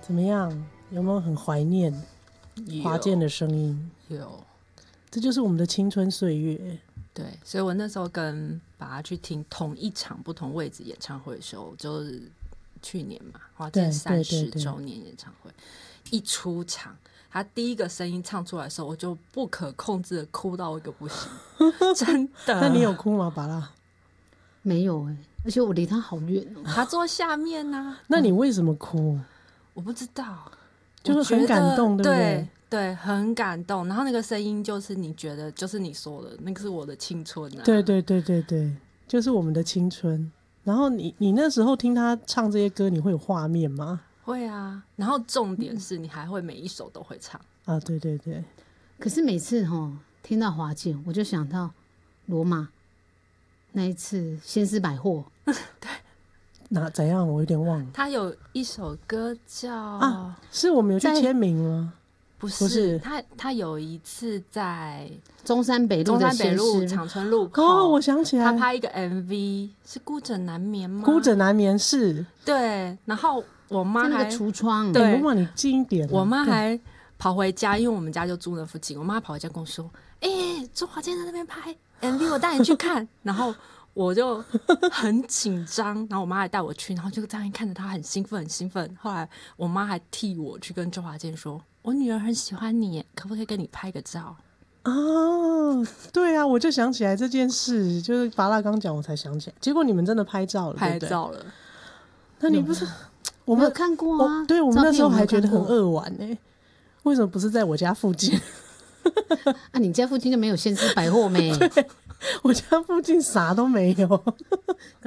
怎么样？有没有很怀念华健的声音？ 有， 这就是我们的青春岁月。 对，所以我那时候跟爸爸去听同一场不同位置演唱会的时候，就是去年嘛，华健30周年演唱会，一出场，他第一个声音唱出来的时候，我就不可控制的哭到一个不行，真的。 那你有哭吗，巴拉？ 没有而且我离他好远哦。 他坐下面啊。 那你为什么哭？ 我不知道， 就是很感动，对不对？ 对，很感动。然后那个声音就是你觉得，就是你说的那个是我的青春啊。 对对对对对，就是我们的青春。然后你那时候听他唱这些歌，你会有画面吗？ 会啊。然后重点是你还会每一首都会唱啊！对对对。 可是每次听到华健，我就想到罗马那一次先施百货。 对。 那怎样？我有点忘了。 他有一首歌叫是我们有去签名吗？ 不是，他有一次在中山北路长春路口。 哦，我想起来， 他拍一个 MV 是孤枕难眠吗？ 孤枕难眠是。 对，然后我妈还那个橱窗， 对，罗马你近一点。 我妈还跑回家，因为我们家就住那附近，我妈跑回家跟我说：“周华健在那边拍 MV， 我带你去看。”然后我就很紧张，然后我妈还带我去，然后就这样看着她很兴奋很兴奋。后来我妈还替我去跟周华健说：“我女儿很喜欢你，可不可以跟你拍个照？” 哦，对啊，我就想起来这件事，就是巴拉刚讲我才想起来，结果你们真的拍照了， 拍照了。 那你不是我们有看过啊？ 对，我们那时候还觉得很扼腕呢，为什么不是在我家附近？ 啊，你家附近就没有先施百货没？ 对，我家附近啥都没有。